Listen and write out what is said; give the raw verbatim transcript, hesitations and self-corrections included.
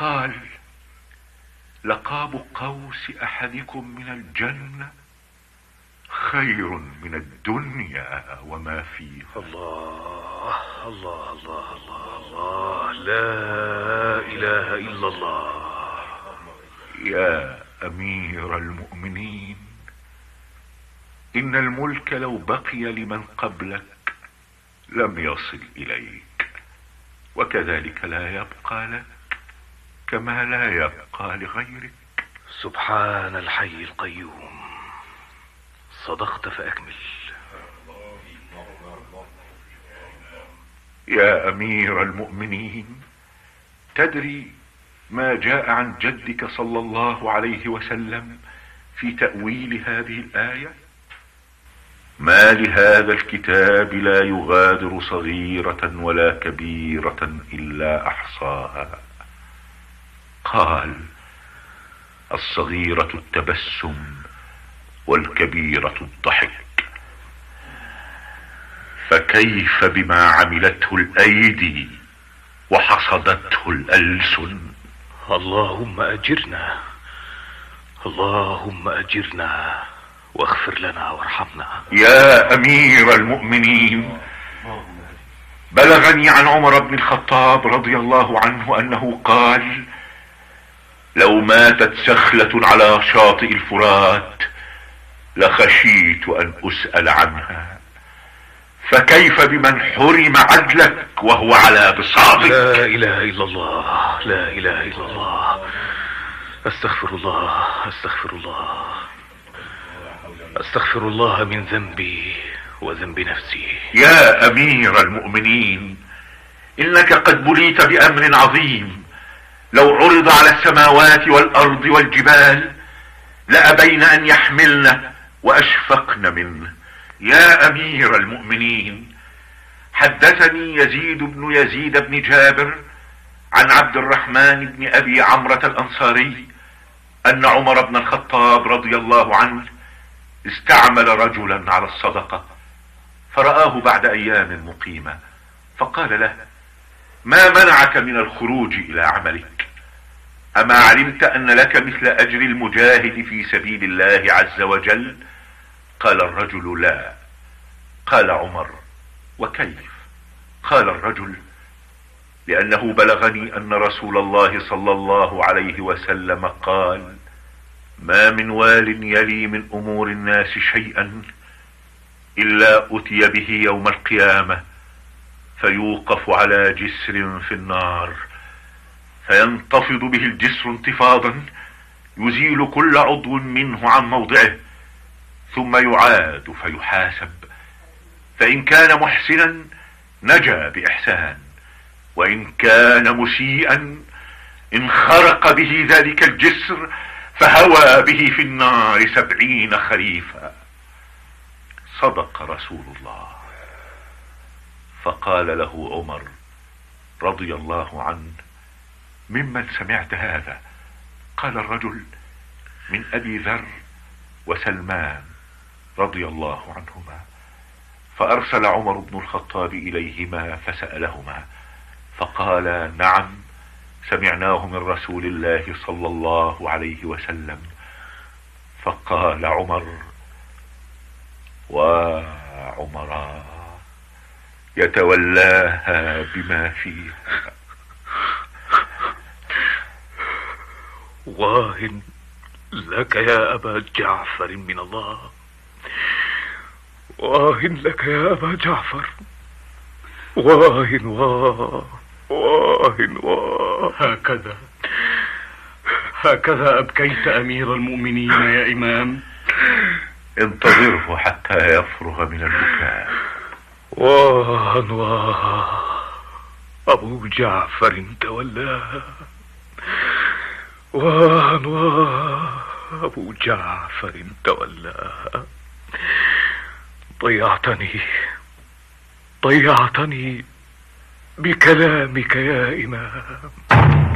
قال: لقاب قوس احدكم من الجنة خير من الدنيا وما فيها. الله الله الله الله الله، لا اله الا الله. يا امير المؤمنين، ان الملك لو بقي لمن قبلك لم يصل اليك، وكذلك لا يبقى لك كما لا يبقى لغيرك. سبحان الحي القيوم، صدقت فأكمل. يا امير المؤمنين، تدري ما جاء عن جدك صلى الله عليه وسلم في تأويل هذه الآية؟ ما لهذا الكتاب لا يغادر صغيرة ولا كبيرة إلا أحصاها. قال: الصغيرة التبسم والكبيرة الضحك. فكيف بما عملته الأيدي وحصدته الألسن؟ اللهم أجرنا، اللهم أجرنا واغفر لنا وارحمنا. يا أمير المؤمنين، بلغني عن عمر بن الخطاب رضي الله عنه أنه قال: لو ماتت سخلة على شاطئ الفرات لخشيت أن أسأل عنها، فكيف بمن حرم عدلك وهو على بساطك؟ لا إله إلا الله، لا إله إلا الله. أستغفر الله، أستغفر الله، أستغفر الله من ذنبي وذنب نفسي. يا أمير المؤمنين، إنك قد بليت بأمر عظيم لو عرض على السماوات والأرض والجبال لأبين أن يحملن وأشفقن منه. يا أمير المؤمنين، حدثني يزيد بن يزيد بن جابر عن عبد الرحمن بن أبي عمرة الأنصاري أن عمر بن الخطاب رضي الله عنه استعمل رجلا على الصدقة، فرآه بعد أيام مقيمة فقال له: ما منعك من الخروج إلى عملك؟ أما علمت أن لك مثل أجر المجاهد في سبيل الله عز وجل؟ قال الرجل: لا. قال عمر: وكيف؟ قال الرجل: لأنه بلغني أن رسول الله صلى الله عليه وسلم قال: ما من وال يلي من أمور الناس شيئا إلا أتي به يوم القيامة فيوقف على جسر في النار فينتفض به الجسر انتفاضا يزيل كل عضو منه عن موضعه، ثم يعاد فيحاسب، فإن كان محسنا نجا بإحسان، وإن كان مسيئا انخرق به ذلك الجسر فهوى به في النار سبعين خريفا. صدق رسول الله. فقال له عمر رضي الله عنه: ممن سمعت هذا؟ قال الرجل: من أبي ذر وسلمان رضي الله عنهما. فأرسل عمر بن الخطاب إليهما فسألهما، فقال: نعم، سمعناه من رسول الله صلى الله عليه وسلم. فقال عمر: وعمرا يتولاها بما فيها. واه لك يا أبا جعفر من الله، واه لك يا أبا جعفر، واه واه واه واه. هكذا هكذا أبكيت أمير المؤمنين يا إمام؟ انتظره حتى يفرغ من البكاء. واه واه، أبو جعفر تولاه، واه واه، أبو جعفر تولاه. ضيعتني ضيعتني بكلامك يا إمام.